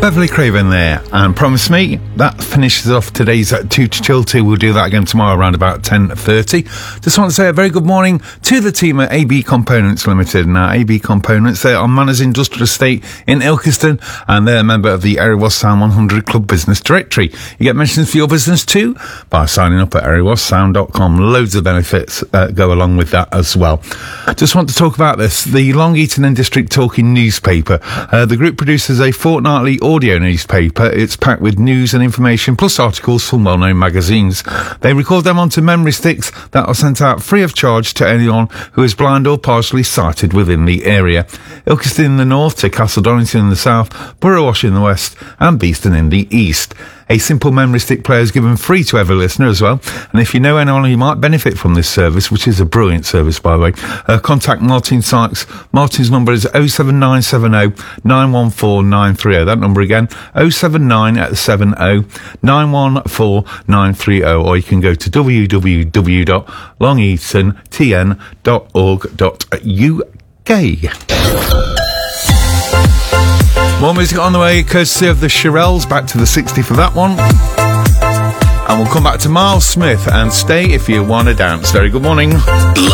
Beverly Craven there, and Promise Me. That finishes off today's 2 to Chill 2. We'll do that again tomorrow around about 10:30. Just want to say a very good morning to the team at AB Components Limited. Now, AB Components, they're on Manners Industrial Estate in Ilkeston, and they're a member of the Erewash Sound 100 Club Business Directory. You get mentions for your business too by signing up at erewashsound.com. Loads of benefits go along with that as well. Just want to talk about this. The Long Eaton and District Talking newspaper. The group produces a fortnightly audio newspaper. It's packed with news and information, plus articles from well-known magazines. They record them onto memory sticks that are sent out free of charge to anyone who is blind or partially sighted within the area. Ilkeston in the north to Castle Donington in the south, Burrowash in the west, and Beeston in the east. A simple memory stick player is given free to every listener as well. And if you know anyone who might benefit from this service, which is a brilliant service, by the way, contact Martin Sykes. Martin's number is 07970 914 930. That number again, 07970 914 930. Or you can go to www.longeatontn.org.uk. More music on the way, courtesy of the Shirelles. Back to the 60 for that one. And we'll come back to Miles Smith and Stay If You Wanna Dance. Very good morning.